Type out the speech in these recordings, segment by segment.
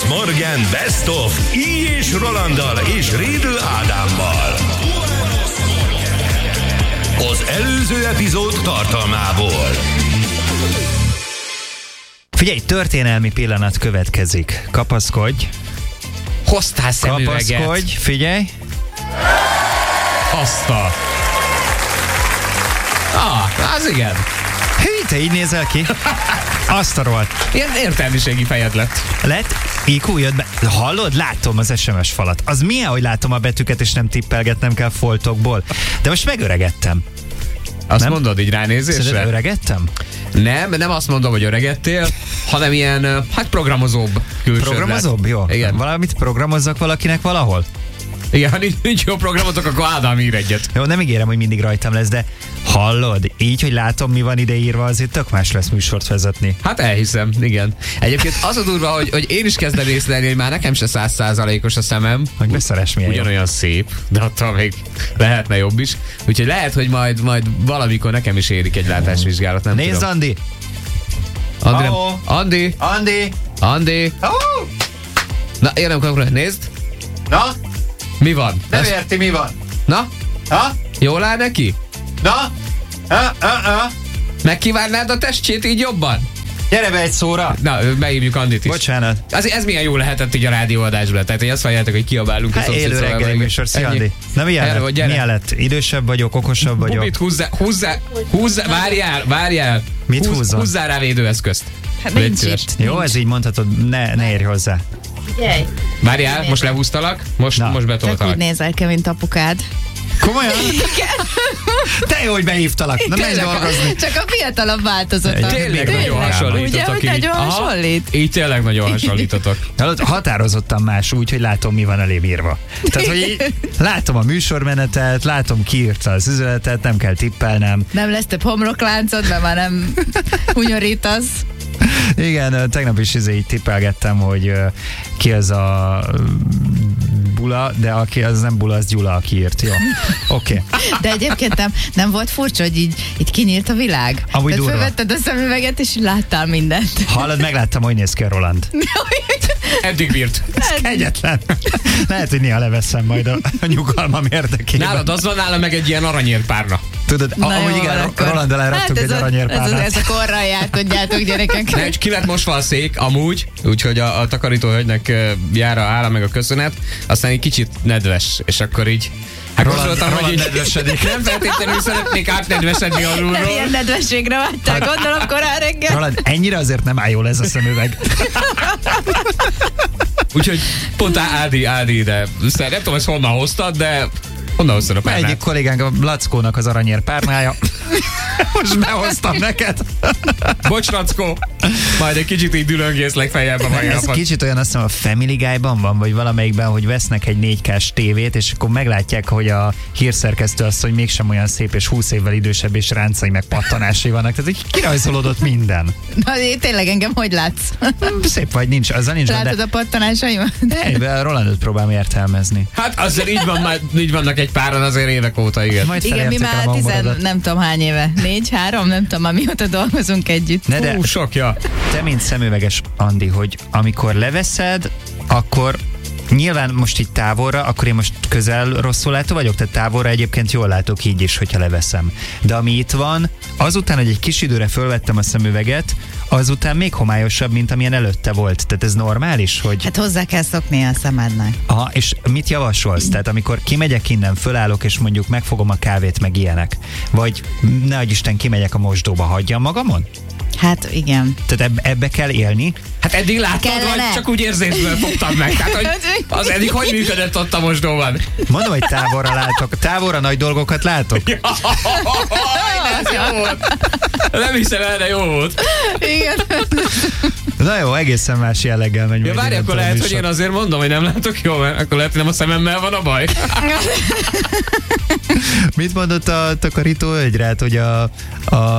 Morgan Best of Így és Rolanddal és Rédl Ádámmal. Az előző epizód tartalmából. Figyelj, történelmi pillanat következik. Kapaszkodj. Hoztál szemüveget. Kapaszkodj, figyelj. Az igen. Hű, te így nézel ki? Azt a rohadt. Ilyen értelmiségi fejed lett. Lett? IQ jött be. Hallod? Látom az SMS falat. Az milyen, hogy látom a betűket, és nem tippelgetnem kell foltokból. De most megöregettem. Azt nem? mondod így ránézésre? Szerinted öregettem? Nem azt mondom, hogy öregettél, hanem ilyen, programozóbb külsőd. Programozóbb? Jó. Igen. Valamit programozzak valakinek valahol? Igen, ha nincs jó programotok, akkor Ádám ír egyet. Jó, nem ígérem, hogy mindig rajtam lesz, de hallod, így, hogy látom, mi van ideírva, azért tök más lesz műsort vezetni. Hát elhiszem, igen. Egyébként az a durva, hogy én is kezdem észlelni, hogy már nekem se 100%-os a szemem. Meg beszeres milyen jó. Ugyanolyan szép, de attól még lehetne jobb is. Úgyhogy lehet, hogy majd valamikor nekem is érik egy látásvizsgálat, nem Nézd, tudom. Andi! Andi, nem. Oh. Andi! Andi! Andi! Oh. Na, én nem akarok, nézd! Na? Mi van? Nem érti, mi van? Na? Ha? Jól áll neki? Na? Megkívánnád a testjét így jobban? Gyere be egy szóra! Na, beívjuk Andit is. Bocsánat. Ez milyen jó lehetett így a rádióadásban. Tehát, hogy azt valljátok, hogy kiabálunk a Hát élő szomszédszobában. reggeli műsor, szia Ennyi. Andi. Na milyen Erre, lett? hogy gyere. Milyen lett? Idősebb vagyok, okosabb vagyok. Bubit húzzá, várjál. Mit húzzon? Húzzál rá védőeszközt. Hát Légy nincs szíves. itt. Jó, ez így mondhatod, ne érj hozzá. Figyelj, Várjál, most lehúztalak, most csak úgy betoltalak. nézel ki, mint apukád. Komolyan? Te jó, hogy behívtalak. Na menj dolgozni. Csak a fiatalabb változata. Tényleg nagyon Ugye, hasonlítotok hogy így. nagyon Aha, hasonlít? így tényleg nagyon hasonlítotok. Hallod, határozottan más úgy, hogy látom, mi van elém írva. Tehát, hogy így látom a műsormenetet, látom, ki írta az üzenetet, nem kell tippelnem. Nem lesz több homlokláncod, mert már nem hunyorítasz. Igen, tegnap is így tippelgettem, hogy ki az a Bula, de aki az nem Bula, az Gyula, aki írt. Jó, oké. De egyébként nem volt furcsa, hogy így kinyílt a világ? Amúgy Tehát durva. fölvetted a szemüveget, és láttál mindent. Hallod, megláttam, hogy néz ki a Roland. Eddig bírt. Ez kegyetlen. Lehet, hogy néha leveszem majd a nyugalmam érdekében. Nálad az van, nálam meg egy ilyen aranyérpárna. Tudod, amúgy jó, igen, akkor. Rolanddal elraktunk egy aranyérpárnát. Ez a korral jár, tudjátok, gyerekek. Nem, ki lett mosva a szék, amúgy, úgyhogy a takarítóhölgynek jár a hála meg a köszönet, aztán egy kicsit nedves, és akkor így gondoltam, hogy így nedvesedik. nem feltétlenül szeretnék átnedvesedni Nem alulról. ilyen nedvességre vágytál, gondolom korán reggel. Roland, ennyire azért nem áll jól ez a szemüveg. Úgyhogy pont Ádi, de nem tudom, ezt honnan hoztad, de honnan hoztad a párnát? Egyik kollégánk, a Lackónak az aranyér párnája. Most behoztam neked. Bocs, Lackó, majd egy kicsit így dülöngész legfeljebb a mai Ez napot. kicsit olyan, azt hiszem, a Family Guy-ban van, vagy valamelyikben, hogy vesznek egy 4K-s tévét, és akkor meglátják, hogy a hírszerkesztő azt, hogy mégsem olyan szép, és 20 évvel idősebb, és ráncai meg pattanásai vannak. Tehát így kirajzolódott minden. Na, tényleg engem hogy látsz? Szép vagy, nincs, azzal nincs gond, Látod de a pattanásaimat? egyben Rolandot próbálom értelmezni. Hát azért így vannak egy páran azért évek óta, igen. Majd Igen, mi felértékelem már a hangulatot. nem tudom hány éve. 4-3, nem tudom, már mióta dolgozunk együtt. Ne, de Sokja. te, mint szemüveges Andi, hogy amikor leveszed, akkor nyilván most így távolra, akkor én most közel rosszul látó vagyok, tehát távolra egyébként jól látok így is, hogyha leveszem. De ami itt van, azután, hogy egy kis időre fölvettem a szemüveget, azután még homályosabb, mint amilyen előtte volt. Tehát ez normális, hogy... Hát hozzá kell szokni a szemednek. Aha, és mit javasolsz? Tehát amikor kimegyek innen, fölállok, és mondjuk megfogom a kávét, meg ilyenek. Vagy nehogy Isten kimegyek a mosdóba, hagyjam magamon? Hát igen. Tehát ebbe kell élni? Hát eddig láttad, Kellene. vagy csak úgy érzésből fogtad meg? Tehát, hogy az eddig hogy működött ott a mosdóban? Mondom, hogy távolra látok. Távolra nagy dolgokat látok. Ez jó volt. Nem hiszem el, de jó volt. Igen. Na jó, egészen más jelleggel megy. Ja, majd várj, innen akkor a lehet, hogy műsor. én azért mondom, hogy nem látok jól, mert akkor lehet, hogy nem a szememmel van a baj. Mit mondott a takarító hölgy rád, hogy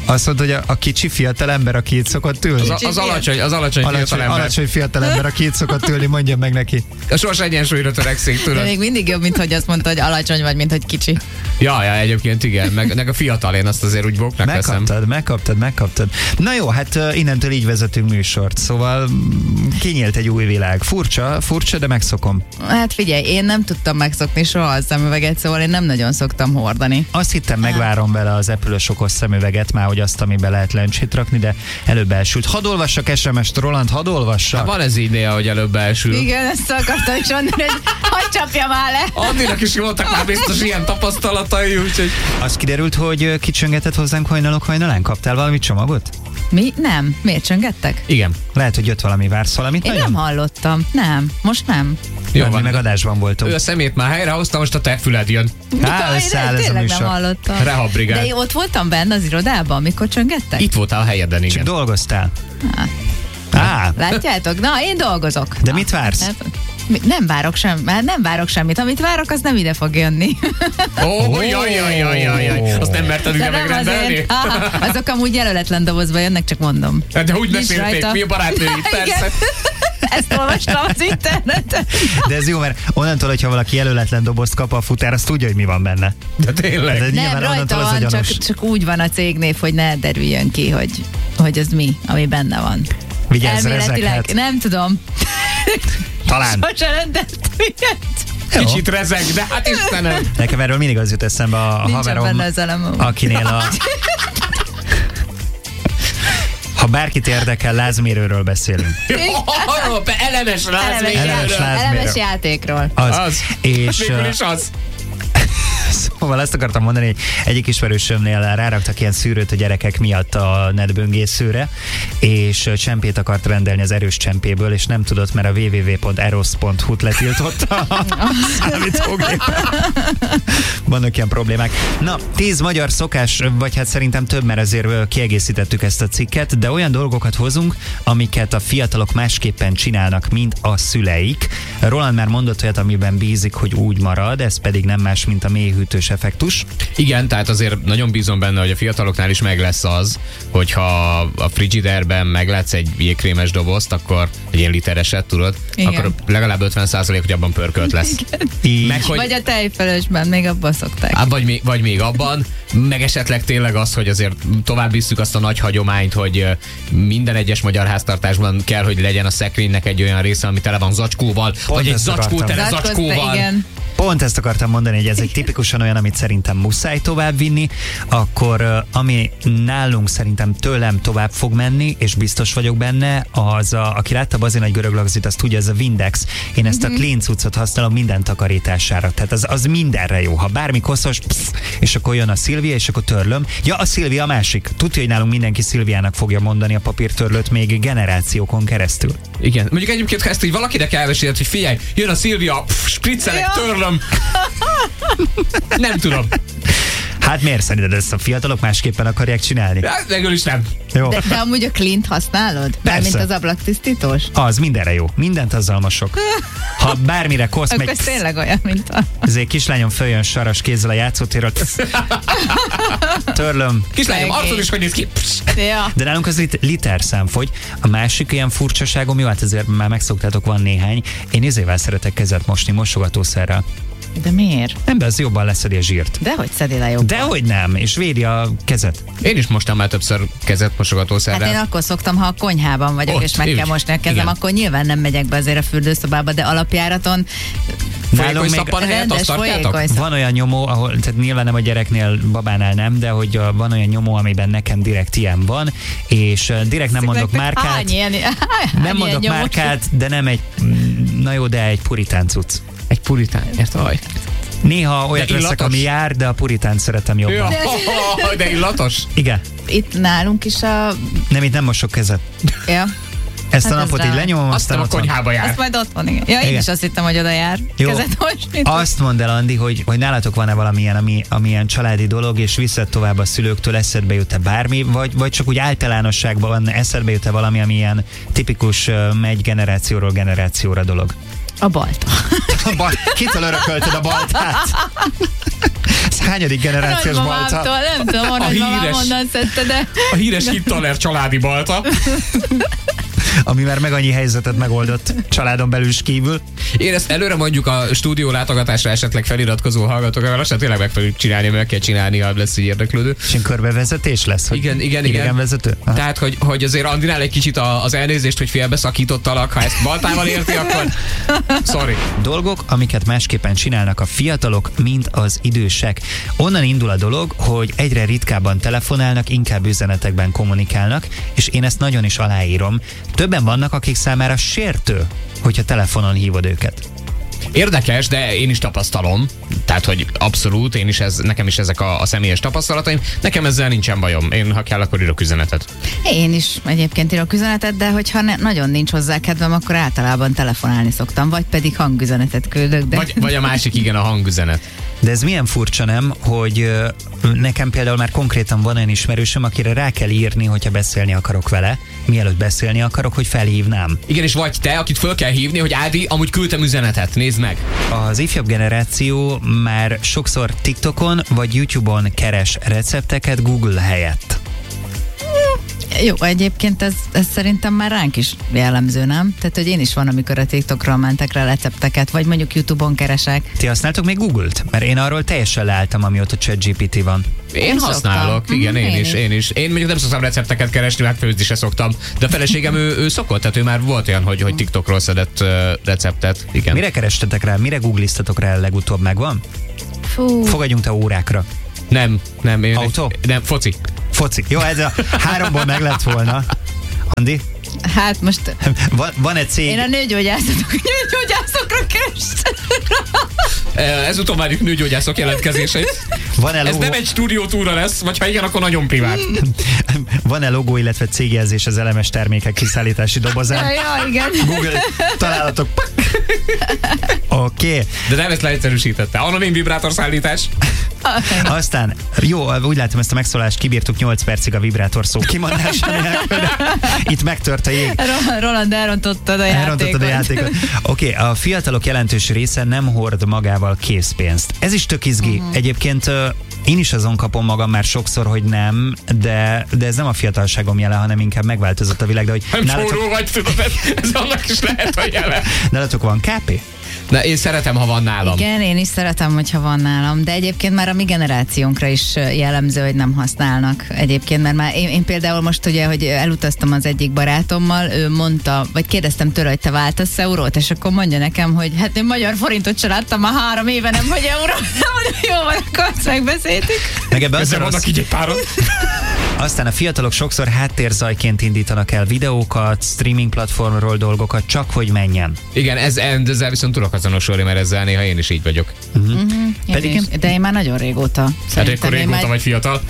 Azt mondod, hogy a kicsi fiatal ember, aki itt szokott ülni. Az alacsony fiatal ember. Alacsony fiatal ember, aki itt szokott ülni, mondja meg neki. A sors egyensúlyra törekszik, De tudod. még mindig jobb, mint hogy azt mondta, hogy alacsony vagy, mint hogy kicsi. Ja, egyébként igen, meg a fiatal, én azt azért úgy boknak veszem. Megkaptad. Na jó, hát innentől így vezetünk műsort, szóval kinyílt egy új világ. Furcsa, de megszokom. Hát figyelj, én nem tudtam megszokni soha a szemüveget, szóval én nem nagyon szoktam hordani. Azt hittem, megvárom vele az Apple-ös okos szemüveget, már hogy azt, amiben lehet lencsét rakni, de előbb elsült. Hadd olvassak SMS-t, Roland, hadd olvassak. Hát van ez így néha, hogy előbb elsül. Igen, ezt akartam is mondani, hogy hadd csapja már le. Andinak is voltak már biztos ilyen tapasztalatai, úgyhogy... Az kiderült, hogy kicsöngetett hozzánk hajnalán? Kaptál valami csomagot? Mi? Nem. Miért csöngettek? Igen. Lehet, hogy jött valami, vársz valamit? Én nem hallottam. Nem. Most nem. Jó Mi van. meg adásban voltunk. Ő a szemét már helyrehozta, most a te füled jön. Há, összeáll ez a tényleg nem műsor. hallottam. Rehabbrigád. De én ott voltam benne az irodában, amikor csöngettek? Itt voltál a helyeden, Csak igen. dolgoztál. Látjátok? Na, én dolgozok. De Na, mit vársz? hát, nem várok semmit. Amit várok, az nem ide fog jönni. Jaj. Azt nem merted ide megrendelni? Azok amúgy jelöletlen dobozba jönnek, csak mondom. De úgy Nincs beszélték, rajta. mi a barátnőid, persze. Igen. Ezt olvastam az interneten. De ez jó, mert onnantól, hogyha valaki jelöletlen dobozt kap a futár, az tudja, hogy mi van benne. De tényleg. De Nem, nyilván rajta onnantól az a van, gyanús. csak úgy van a cégnév, hogy ne derüljön ki, hogy az mi, ami benne van. Vigyázz, Elméletileg, rezeghet. nem tudom. Talán. Sose rendelt ilyet. Kicsit rezeg, de hát Istenem. Nekem erről mindig az jut eszembe a Nincsen haverom, benne az elem. akinél ha bárkit érdekel, lázmérőről beszélünk. Arról, elemes Elemes Elemes játékról. Az. És Végül is az. szóval ezt akartam mondani, hogy egyik ismerősömnél ráraktak ilyen szűrőt a gyerekek miatt a netböngészőre, és csempét akart rendelni az erős csempéből, és nem tudott, mert a www.eros.hu-t letiltotta a számítógépen. Vannak ilyen problémák. Na, 10 magyar szokás, vagy hát szerintem több, mert azért kiegészítettük ezt a cikket, de olyan dolgokat hozunk, amiket a fiatalok másképpen csinálnak, mint a szüleik. Roland már mondott olyat, amiben bízik, hogy úgy marad, ez pedig nem más, mint a mélyhűtős effektus. Igen, tehát azért nagyon bízom benne, hogy a fiataloknál is meg lesz az, hogyha a frigiderben meglátsz egy jégkrémes dobozt, akkor egy ilyen litereset, tudod, Igen. akkor legalább 50%, hogy abban pörkölt lesz. Így. Meg, hogy, Vagy a tejfölösben, még abban szokták. vagy még abban, meg esetleg tényleg az, hogy azért tovább visszük azt a nagy hagyományt, hogy minden egyes magyar háztartásban kell, hogy legyen a szekrénynek egy olyan része, ami tele van zacskóval, vagy egy ezt zacskó akartam. tele zacskóval. Igen. Pont ezt akartam mondani, hogy ez egy tipikusan olyan, amit szerintem muszáj tovább vinni, akkor ami nálunk szerintem tőlem tovább fog menni, és biztos vagyok benne, az aki látta Bazin egy görög lagzit, azt tudja, ez a Windex. Én ezt a clean cuccot használom minden takarítására. Tehát az mindenre jó. Ha bármi koszos, és akkor jön a Szilvia, és akkor törlöm. Ja, a Szilvia a másik. Tudja, hogy nálunk mindenki Szilviának fogja mondani a papírtörlőt még generációkon keresztül. Igen. Mondjuk egyébként, ha ezt így valakinek elmeséled, hogy figyelj, jön a Szilvia, spriccelek, Ja. törlöm. Nem tudom. Hát miért szerinted ezt a fiatalok másképpen akarják csinálni? Hát, végül is nem. Jó. De amúgy a Clint használod? Persze. Mint az ablaktisztítós? Az mindenre jó. Mindent azzal mosok. Ha bármire kosz Akkor megy, ez tényleg olyan, mint a... ezért kislányom följön saras kézzel a játszótérről. Törlöm. Kislányom, Szegény. arcod is, hogy néz ki. Ja. De nálunk az literszám fogy. A másik ilyen furcsaságom, jó, hát ezért már megszoktátok, van néhány. Én izével szeretek kezet mosni, mosogatószerrel. De miért? Nem, de az jobban leszedi a zsírt. Dehogy szedi le jobban. Dehogy nem, és védi a kezet. Én is mostam már többször kezet Hát mosogatószerrel. én akkor szoktam, ha a konyhában vagyok, Ott, és meg így. kell mosni a kezem, Igen. akkor nyilván nem megyek be azért a fürdőszobába, de alapjáraton Folyékony még szappan helyett rendes azt tartjátok? folyékony van olyan nyomó, ahol, tehát nyilván nem a gyereknél, babánál nem, de hogy van olyan nyomó, amiben nekem direkt ilyen van, és direkt nem mondok márkát. Nem mondok márkát, de nem egy, na jó, de egy puritán cucc. Egy puritán, érted? Néha olyat De veszek, illatos? ami jár, de a puritán szeretem jobban. Ja, de illatos? Igen. Itt nálunk is a... Nem, itt nem mosok kezet. Ja. Ezt Hát a ez napot rá. így lenyomom, Aztán aztán a ott van. konyhába jár. Azt majd ott van, igen. Ja, én Igen. is azt hittem, hogy oda jár. Jó. Kezet mosni. Azt mondd el, Andi, hogy nálatok van-e valamilyen, ami ilyen családi dolog, és visszad tovább a szülőktől, eszedbe jut-e bármi, vagy csak úgy általánosságban van, eszedbe jut-e valami, ami ilyen tipikus megy generációról generációra dolog? A balta. Kitől örökölted a baltát? hányadik generációs balta? Nagymamámtól, nem tudom, a nagymamám onnan szedte, de... A híres Hitler családi balta. Ami már meg annyi helyzetet megoldott családon belül is kívül. Én ezt előre mondjuk a stúdió látogatásra esetleg feliratkozó hallgatók, lassan tényleg meg fogjuk csinálni, meg kell csinálni, ha lesz így érdeklődő. És körbevezetés lesz? Hogy Igen. Vezető? Tehát, hogy azért Andinál egy kicsit az elnézést, hogy félbeszakítottalak, ha ezt baltával érti, akkor sorry. Dolgok, amiket másképpen csinálnak a fiatalok, mint az idősek. Onnan indul a dolog, hogy egyre ritkábban telefonálnak, inkább üzenetekben kommunikálnak, és én ezt nagyon is aláírom. Többen vannak, akik számára sértő, hogyha telefonon hívod őket. Érdekes, de én is tapasztalom. Tehát, hogy abszolút, nekem is ezek a személyes tapasztalataim. Nekem ezzel nincsen bajom. Én, ha kell, akkor írok üzenetet. Én is egyébként írok üzenetet, de hogyha nagyon nincs hozzá kedvem, akkor általában telefonálni szoktam, vagy pedig hangüzenetet küldök. De... Vagy a másik, igen, a hangüzenet. De ez milyen furcsa, nem, hogy nekem például már konkrétan van olyan ismerősöm, akire rá kell írni, hogyha beszélni akarok vele, mielőtt beszélni akarok, hogy felhívnám. Igen, és vagy te, akit föl kell hívni, hogy Ádi, amúgy küldtem üzenetet, nézd meg. Az ifjabb generáció már sokszor TikTokon vagy YouTube-on keres recepteket Google helyett. Jó, egyébként ez szerintem már ránk is jellemző, nem? Tehát, hogy én is van, amikor a TikTokról mentek rá recepteket, vagy mondjuk YouTube-on keresek. Ti használtok még Google-t? Mert én arról teljesen leálltam, amióta ChatGPT van. Én használok, igen, én is. Én mondjuk nem szoktam recepteket keresni, hát főzni se szoktam. De a feleségem ő szokott, tehát ő már volt olyan, hogy TikTokról szedett receptet. Igen. Mire kerestetek rá? Mire googliztatok rá legutóbb? Megvan? Fú. Fogadjunk te órákra. Nem. Autó? Nem, foci. Foci. Jó, ez a 3-ból meg lett volna. Andi? Hát most... Van egy cég... Én a nőgyógyászokra kerestem. Ezúton várjuk nőgyógyászok jelentkezését. Ez nem egy stúdiótúra lesz, vagy ha igen, akkor nagyon privát. Van-e logó, illetve cégjegyzés az elemes termékek kiszállítási dobozán? Ja, igen. Google találatok. Oké. De nem ezt leegyszerűsítette. Anonim vibrátorszállítás. Aztán, jó, úgy látom, ezt a megszólást kibírtuk 8 percig a vibrátor szó kimondása nélkül. Itt megtört a jég. Roland, elrontottad a játékot. Oké, a fiatalok jelentős része nem hord magával készpénzt. Ez is tök izgi. Egyébként én is azon kapom magam már sokszor, hogy nem, de ez nem a fiatalságom jele, hanem inkább megváltozott a világ. De hogy nem csóró vagy, tudod, ez annak is lehet a jele. Nálatok van KP? De én szeretem, ha van nálam. Igen, én is szeretem, hogyha van nálam, de egyébként már a mi generációnkra is jellemző, hogy nem használnak egyébként, mert már én például most ugye, hogy elutaztam az egyik barátommal, ő mondta, vagy kérdeztem tőle, hogy te váltasz eurót, és akkor mondja nekem, hogy hát én magyar forintot se láttam már 3 éve, nem vagy euró, nem, jó van, akkor azt megbeszéltük. Meg ebben ezzel vannak így egy párod. Aztán a fiatalok sokszor háttérzajként indítanak el videókat, streaming platformról dolgokat, csak hogy menjen. Igen, ezzel viszont tudok azonosulni, mert ezzel néha én is így vagyok. De én már nagyon régóta. Hát akkor régóta vagy fiatal.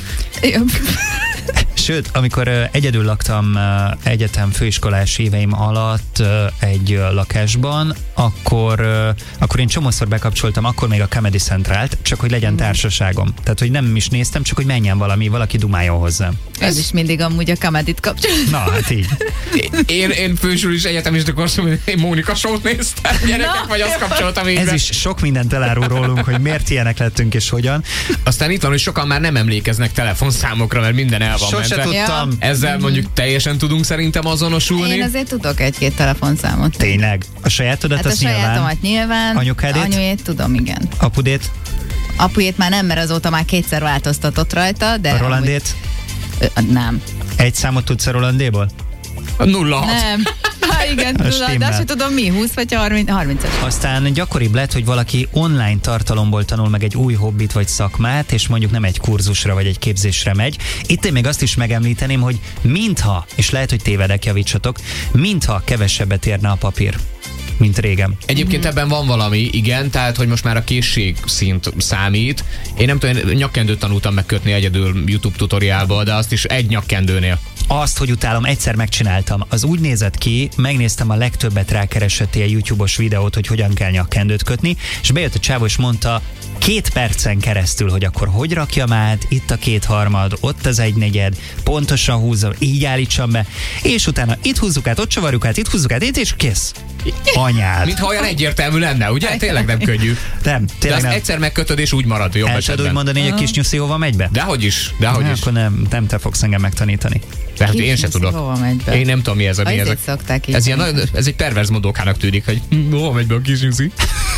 Sőt, amikor egyedül laktam egyetem főiskolás éveim alatt egy lakásban, akkor én csomószor bekapcsoltam, akkor még a Comedy Centralt, csak hogy legyen társaságom. Tehát, hogy nem is néztem, csak hogy menjen valaki dumáljon hozzám. Ez is mindig amúgy a Comedy-t kapcsol. Na, hát így. Én fősülés egyetemista korszom, én Mónika Show-t néztem, gyerekek, vagy azt kapcsoltam így. Ez is sok mindent elárul rólunk, hogy miért ilyenek lettünk és hogyan. Aztán itt van, hogy sokan már nem emlékeznek telefonszámokra, mert minden el van Sose mentve. tudtam. Ezzel mondjuk teljesen tudunk szerintem azonosulni. Én azért tudok 1-2 telefonszámot. Tényleg? A sajátodat hát a sajátomat nyilván. Anyukádét? Anyujét tudom, igen. Apudét? Apujét már nem, mert azóta már 2-szer változtatott rajta, de... A Rolandét? Nem. Egy számot tudsz a Rolandéból? 06. Nem. Igen, tudod, de azt sem tudom mi, 20 vagy 30-as. Aztán gyakoribb lett, hogy valaki online tartalomból tanul meg egy új hobbit vagy szakmát, és mondjuk nem egy kurzusra vagy egy képzésre megy. Itt én még azt is megemlíteném, hogy mintha, és lehet, hogy tévedek, javítsatok, mintha kevesebbet érne a papír, mint régen. Egyébként ebben van valami, igen, tehát, hogy most már a készség szint számít. Én nem tudom, én nyakkendőt tanultam megkötni egyedül YouTube tutoriálból, de azt is egy nyakkendőnél. Azt, hogy utálom, egyszer megcsináltam. Az úgy nézett ki, megnéztem a legtöbbet rákeresett ilyen YouTube-os videót, hogy hogyan kell nyakkendőt kötni, és bejött a csávó, és mondta, 2 percen keresztül, hogy akkor hogy rakjam át, itt a 2/3, ott az 1/4, pontosan húzom, így állítsam be, és utána itt húzzuk át, ott csavarjuk át, itt húzzuk át, itt, és kész. Anyád. Mintha olyan egyértelmű lenne, ugye? Tényleg nem könnyű. Nem, De tényleg azt nem. egyszer megkötöd, és úgy marad jobb El tudod esetben. úgy mondani, hogy a kis nyuszi hova megy be? Dehogy is, dehogy is. Akkor nem te fogsz engem megtanítani. Tehát én se Kisnyuszi tudok. hova megy be? Én nem tudom, mi ez a mi Azért ezek. szokták így Ez, ilyen, mondani. ez egy perverz modókának tűnik, hogy hova megy be a kis nyuszi?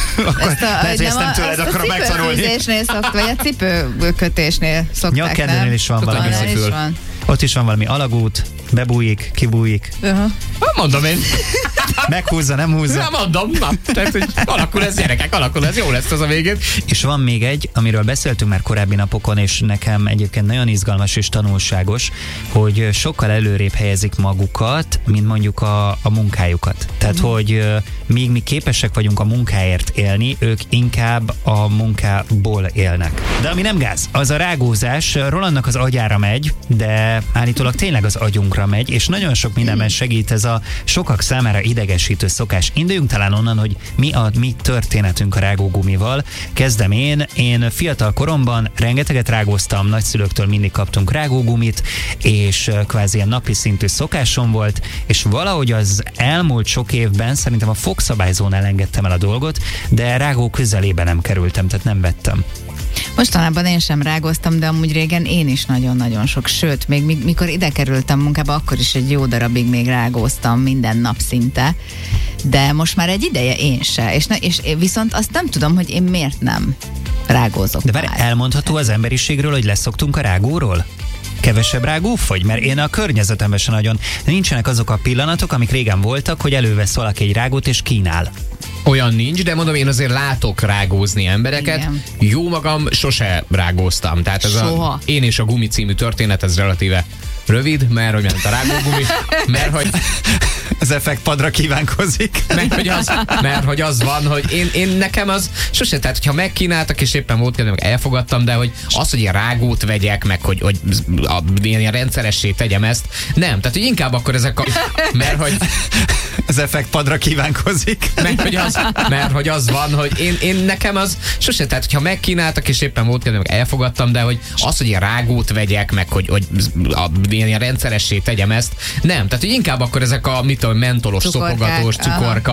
Lehet, hogy ezt nem tőled akarom megtanulni. cipőfűzésnél vagy a cipőkötésnél szokták, Nyakkendőnél nem? is van Tudod, valami. hogy Annál is föl. van. Ott is van valami alagút, bebújik, kibújik, Mondom én. meghúzza, nem húzza. Na, mondom, na. Tehát, hogy alakul ez, gyerekek, alakul ez, jó lesz az a végén. És van még egy, amiről beszéltünk már korábbi napokon, és nekem egyébként nagyon izgalmas és tanulságos, hogy sokkal előrébb helyezik magukat, mint mondjuk a munkájukat. Tehát, hogy míg mi képesek vagyunk a munkáért élni, ők inkább a munkából élnek. De ami nem gáz, az a rágózás. Rolandnak az agyára megy, de állítólag tényleg az agyunkra megy, és nagyon sok mindenben segít ez a sokak számára idegesítő szokás. Induljunk talán onnan, hogy mi a mi történetünk a rágógumival. Kezdem én fiatal koromban rengeteget rágóztam, nagyszülőktől mindig kaptunk rágógumit, és kvázi ilyen napi szintű szokásom volt, és valahogy az elmúlt sok évben szerintem a fogszabályzónál engedtem el a dolgot, de rágó közelébe nem kerültem, tehát nem vettem. Mostanában én sem rágoztam, de amúgy régen én is nagyon-nagyon sok, sőt, még mikor ide kerültem munkába, akkor is egy jó darabig még rágóztam minden nap szinte, de most már egy ideje én se, és viszont azt nem tudom, hogy én miért nem rágózok. De várj, már. elmondható az emberiségről, hogy leszoktunk a rágóról? Kevesebb rágófogy? Mert én a környezetemben sem nagyon. Nincsenek azok a pillanatok, amik régen voltak, hogy elővesz valaki egy rágót és kínál. Olyan nincs, de mondom, én azért látok rágózni embereket. Igen. Jó magam sose rágóztam. Tehát ez Soha. Én és a gumi című történet, ez relatíve rövid, mert hogy ment a rágógumi, mert hogy Az effektpadra kívánkozik. mert hogy az van, hogy én nekem az sose, tehát hogyha megkínáltak, és éppen volt kedvem, elfogadtam, de hogy az, hogy én rágót vegyek, meg hogy ilyen rendszeressé tegyem ezt, nem. Tehát, hogy inkább akkor ezek a... Mert hogy Az effektpadra kívánkozik. mert hogy az van, hogy én nekem az sose, tehát hogyha megkínáltak, és éppen volt kedvem, elfogadtam, de hogy az, hogy én rágót vegyek, meg hogy ilyen rendszeressé tegyem ezt, nem. Tehát, hogy inkább akkor ezek a mentolos, Cukorkák, szopogatós, aha. cukorka,